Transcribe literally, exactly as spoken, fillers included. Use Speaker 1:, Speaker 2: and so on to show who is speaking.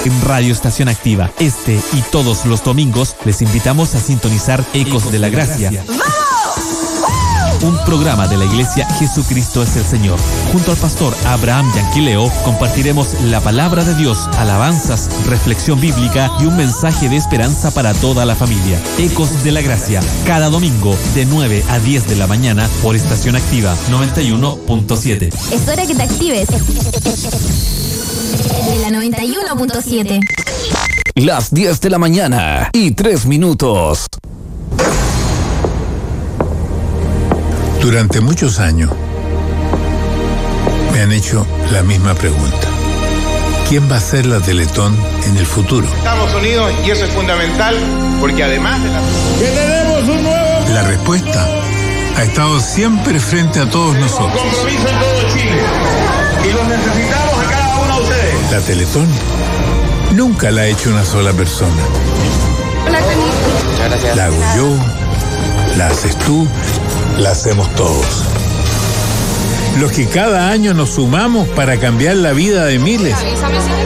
Speaker 1: en Radio Estación Activa. Este y todos los domingos les invitamos a sintonizar Ecos de la Gracia. Un programa de la Iglesia Jesucristo es el Señor. Junto al pastor Abraham Yanquileo compartiremos la palabra de Dios, alabanzas, reflexión bíblica y un mensaje de esperanza para toda la familia. Ecos de la Gracia, cada domingo de nueve a diez de la mañana por Estación Activa noventa y uno punto siete.
Speaker 2: Es hora que te actives. De la noventa y uno punto siete.
Speaker 3: Las diez de la mañana y tres minutos.
Speaker 4: Durante muchos años me han hecho la misma pregunta. ¿Quién va a ser la Teletón en el futuro?
Speaker 5: Estamos unidos y eso es fundamental porque además de la...
Speaker 6: ¡Que tenemos un nuevo!
Speaker 4: La respuesta ha estado siempre frente a todos nosotros.
Speaker 6: Compromiso en todo Chile y los necesitamos a cada uno de ustedes.
Speaker 4: La Teletón nunca la ha hecho una sola persona.
Speaker 2: Hola, Connie.
Speaker 5: Muchas gracias.
Speaker 4: La hago yo, la haces tú, la hacemos todos. Los que cada año nos sumamos para cambiar la vida de miles.